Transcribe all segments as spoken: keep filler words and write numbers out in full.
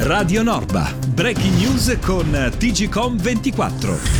Radio Norba, breaking news con T G C O M ventiquattro.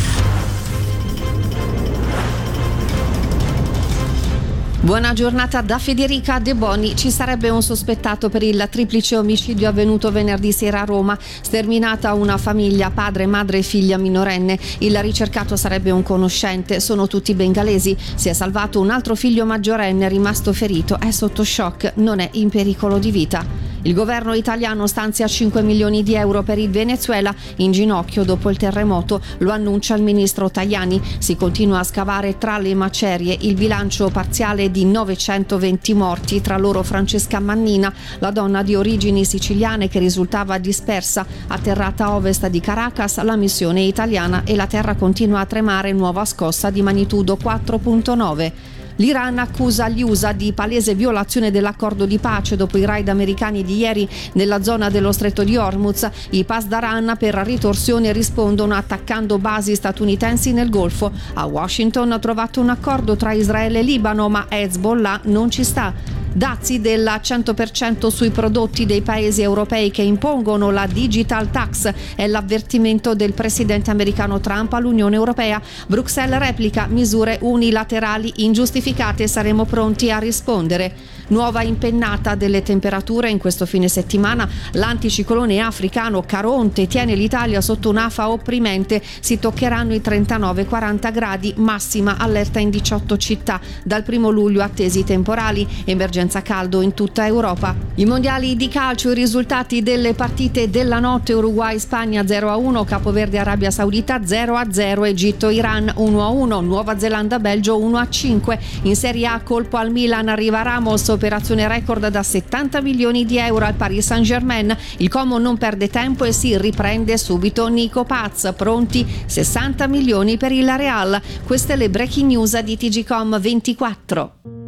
Buona giornata da Federica De Boni. Ci sarebbe un sospettato per il triplice omicidio avvenuto venerdì sera a Roma. Sterminata una famiglia, padre, madre e figlia minorenne. Il ricercato sarebbe un conoscente. Sono tutti bengalesi. Si è salvato un altro figlio maggiorenne rimasto ferito. È sotto shock, non è in pericolo di vita. Il governo italiano stanzia cinque milioni di euro per il Venezuela in ginocchio dopo il terremoto. Lo annuncia il ministro Tajani. Si continua a scavare tra le macerie. Il bilancio parziale di novecentoventi morti, tra loro Francesca Mannina, la donna di origini siciliane che risultava dispersa, atterrata a ovest di Caracas. La missione italiana e la terra continua a tremare, nuova scossa di magnitudo quattro virgola nove. L'Iran accusa gli U S A di palese violazione dell'accordo di pace dopo i raid americani di ieri nella zona dello stretto di Hormuz. I Pasdaran per ritorsione rispondono attaccando basi statunitensi nel Golfo. A Washington ha trovato un accordo tra Israele e Libano, ma Hezbollah non ci sta. Dazi del cento per cento sui prodotti dei paesi europei che impongono la digital tax è l'avvertimento del presidente americano Trump all'Unione Europea. Bruxelles replica misure unilaterali ingiustificate, saremo pronti a rispondere. Nuova impennata delle temperature in questo fine settimana. L'anticiclone africano Caronte tiene l'Italia sotto un'afa opprimente. Si toccheranno i trentanove quaranta gradi, massima allerta in diciotto città. Dal primo luglio attesi temporali, emergenza caldo in tutta Europa. I mondiali di calcio, i risultati delle partite della notte: Uruguay Spagna zero a uno, Capoverde Arabia Saudita zero a zero, Egitto Iran uno a uno, Nuova Zelanda Belgio uno a cinque. In Serie A colpo al Milan, arriva Ramos, operazione record da settanta milioni di euro al Paris Saint-Germain. Il Como non perde tempo e si riprende subito Nico Paz, pronti sessanta milioni per il Real. Queste le breaking news di T G C O M ventiquattro.